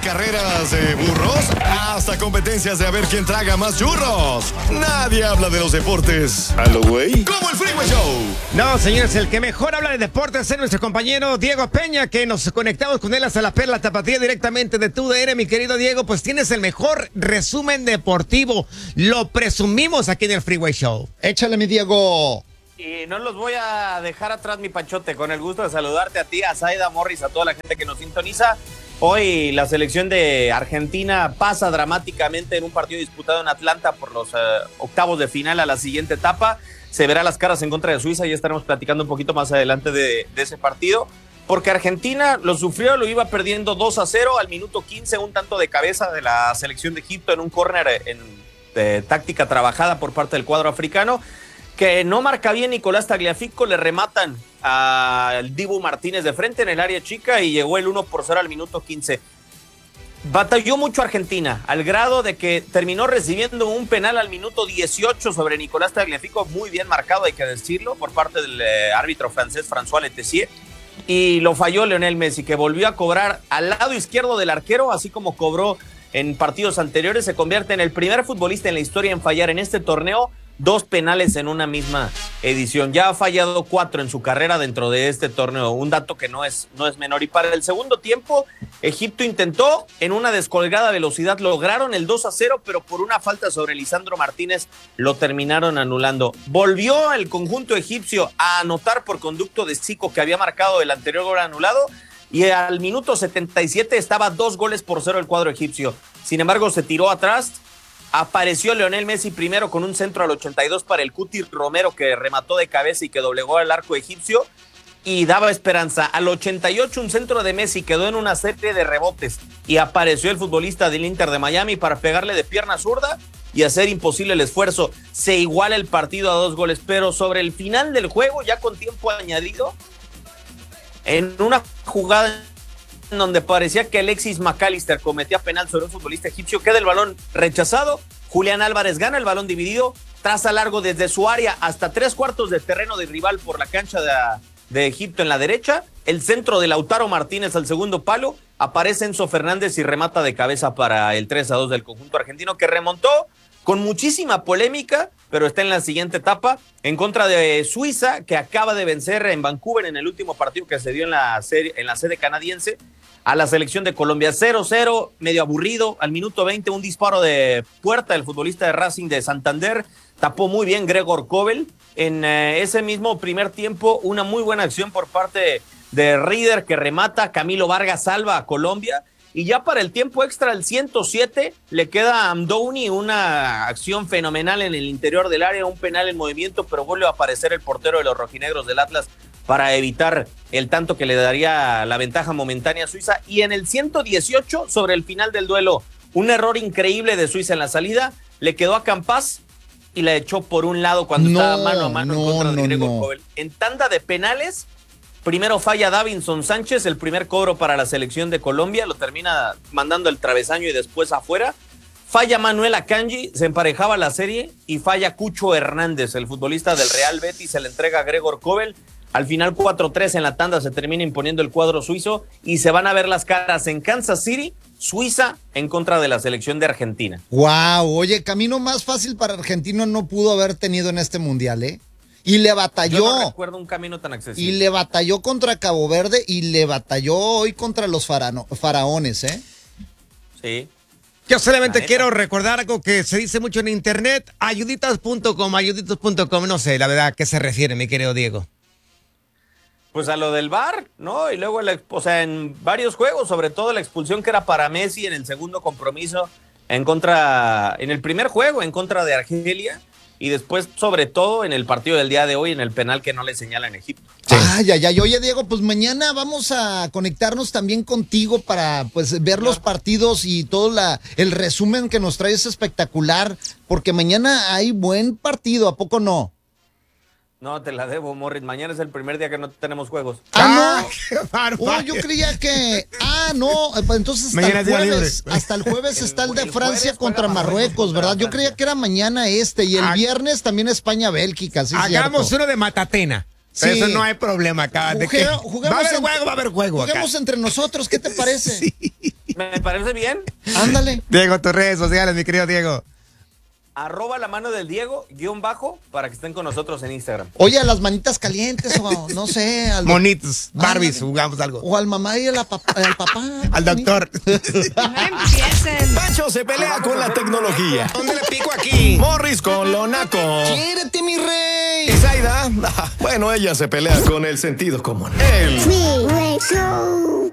carreras de burros hasta competencias de a ver quién traga más churros. Nadie habla de los deportes a lo güey como el Freeway Show. No, señores, el que mejor habla de deportes es nuestro compañero Diego Peña, que nos conectamos con él hasta la Perla Tapatía directamente de TUDN. Mi querido Diego, pues tienes el mejor resumen deportivo. Lo presumimos aquí en el Freeway Show. Échale, mi Diego. Y no los voy a dejar atrás, mi Panchote, con el gusto de saludarte a ti, a Zaida Morris, a toda la gente que nos sintoniza. Hoy la selección de Argentina pasa dramáticamente en un partido disputado en Atlanta por los octavos de final a la siguiente etapa. Se verá las caras en contra de Suiza, ya estaremos platicando un poquito más adelante de ese partido. Porque Argentina lo sufrió, lo iba perdiendo 2-0 al minuto 15, un tanto de cabeza de la selección de Egipto en un córner en táctica trabajada por parte del cuadro africano. Que no marca bien Nicolás Tagliafico, le rematan al Dibu Martínez de frente en el área chica y llegó el 1-0 al minuto 15. Batalló mucho Argentina, al grado de que terminó recibiendo un penal al minuto 18 sobre Nicolás Tagliafico, muy bien marcado, hay que decirlo, por parte del árbitro francés François Letessier, y lo falló Lionel Messi, que volvió a cobrar al lado izquierdo del arquero, así como cobró en partidos anteriores. Se convierte en el primer futbolista en la historia en fallar en este torneo 2 penales en una misma edición. Ya ha fallado 4 en su carrera dentro de este torneo, un dato que no es menor. Y para el segundo tiempo, Egipto intentó en una descolgada velocidad, lograron el 2-0, pero por una falta sobre Lisandro Martínez lo terminaron anulando. Volvió el conjunto egipcio a anotar por conducto de Zico, que había marcado el anterior gol anulado, y al minuto 77 estaba 2-0 el cuadro egipcio. Sin embargo, se tiró atrás. Apareció Lionel Messi primero con un centro al 82 para el Cuti Romero, que remató de cabeza y que doblegó al arco egipcio y daba esperanza. Al 88 un centro de Messi quedó en una serie de rebotes y apareció el futbolista del Inter de Miami para pegarle de pierna zurda y hacer imposible el esfuerzo. Se iguala el partido a 2 goles, pero sobre el final del juego, ya con tiempo añadido, en una jugada en donde parecía que Alexis McAllister cometía penal sobre un futbolista egipcio, queda el balón rechazado, Julián Álvarez gana el balón dividido, traza largo desde su área hasta 3/4 de terreno de rival por la cancha de Egipto en la derecha, el centro de Lautaro Martínez al segundo palo, aparece Enzo Fernández y remata de cabeza para el 3-2 del conjunto argentino, que remontó con muchísima polémica, pero está en la siguiente etapa, en contra de Suiza, que acaba de vencer en Vancouver en el último partido que se dio en la sede canadiense, a la selección de Colombia. 0-0, medio aburrido. Al minuto 20, un disparo de puerta del futbolista de Racing de Santander. Tapó muy bien Gregor Kobel. En ese mismo primer tiempo, una muy buena acción por parte de Rieder, que remata. Camilo Vargas salva a Colombia. Y ya para el tiempo extra, el 107, le queda a Amdouni una acción fenomenal en el interior del área, un penal en movimiento, pero vuelve a aparecer el portero de los rojinegros del Atlas para evitar el tanto que le daría la ventaja momentánea a Suiza. Y en el 118, sobre el final del duelo, un error increíble de Suiza en la salida, le quedó a Campas y la echó por un lado cuando estaba mano a mano en contra de Gregor Kobel. En tanda de penales, primero falla Davinson Sánchez, el primer cobro para la selección de Colombia, lo termina mandando el travesaño y después afuera. Falla Manuel Akanji, se emparejaba la serie, y falla Cucho Hernández, el futbolista del Real Betis, se le entrega a Gregor Kobel. Al final 4-3 en la tanda se termina imponiendo el cuadro suizo y se van a ver las caras en Kansas City, Suiza en contra de la selección de Argentina. Wow, oye, camino más fácil para Argentina no pudo haber tenido en este mundial, ¿eh? Y le batalló. Yo no recuerdo un camino tan accesible. Y le batalló contra Cabo Verde y le batalló hoy contra los faraones, ¿eh? Sí. Yo solamente quiero recordar algo que se dice mucho en internet, ayuditas.com, no sé, la verdad, ¿a qué se refiere, mi querido Diego? Pues a lo del VAR, ¿no? Y luego, en varios juegos, sobre todo la expulsión que era para Messi en el segundo compromiso en el primer juego en contra de Argelia, y después, sobre todo, en el partido del día de hoy, en el penal que no le señala en Egipto. Sí. Ay. Oye, Diego, pues mañana vamos a conectarnos también contigo para pues ver los partidos y todo el resumen que nos traes espectacular, porque mañana hay buen partido, ¿a poco no? No, te la debo, Morris. Mañana es el primer día que no tenemos juegos. No. Yo creía que... no. Entonces hasta el jueves está el de Francia contra Marruecos, ¿verdad? Yo creía que era mañana y el viernes también España-Bélgica. Sí, hagamos cierto. uno de Matatena. Sí. Eso no hay problema acá. Va a haber juego. Juguemos entre nosotros, ¿qué te parece? Sí. Me parece bien. Ándale. Diego, tus redes sociales, mi querido Diego. @la mano del Diego, _, para que estén con nosotros en Instagram. Oye, a las manitas calientes o no sé. Monitos, Barbies, jugamos algo. O al mamá y al papá. Al doctor. No empiecen. Pancho se pelea con la tecnología. ¿Dónde le pico aquí? Morris con lo naco. ¡Quiérete, mi rey! Y Zaida, bueno, ella se pelea con el sentido común. El Freeway Show.